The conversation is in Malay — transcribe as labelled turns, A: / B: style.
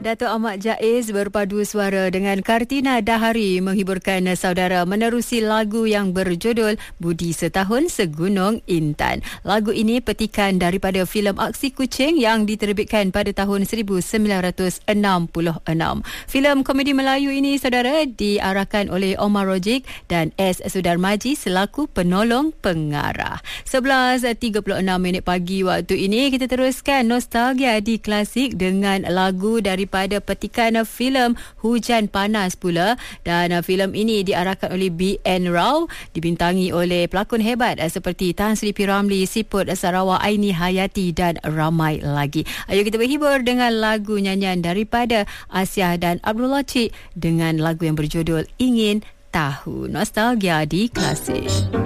A: Dato' Ahmad Jaiz berpadu suara dengan Kartina Dahari menghiburkan saudara menerusi lagu yang berjudul Budi Setahun Segunung Intan. Lagu ini petikan daripada filem aksi kucing yang diterbitkan pada tahun 1966. Filem komedi Melayu ini, saudara, diarahkan oleh Omar Rojik dan S. Sudarmaji selaku penolong pengarah. 11.36 pagi waktu ini, kita teruskan nostalgia di Klasik dengan lagu daripada petikan filem Hujan Panas pula, dan filem ini diarahkan oleh B.N. Rao, dibintangi oleh pelakon hebat seperti Tan Sri P. Ramlee, Siput Sarawak, Aini Hayati dan ramai lagi. Ayo kita berhibur dengan lagu nyanyian daripada Asyah dan Abdullah Cik dengan lagu yang berjudul Ingin Tahu. Nostalgia di Klasik.